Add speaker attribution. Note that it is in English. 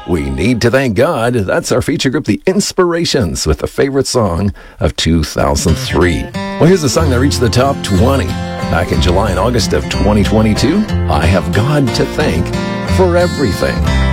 Speaker 1: We Need to Thank God. That's our feature group, The Inspirations, with the favorite song of 2003. Well, here's the song that reached the top 20 back in July and August of 2022. I Have God to Thank for Everything.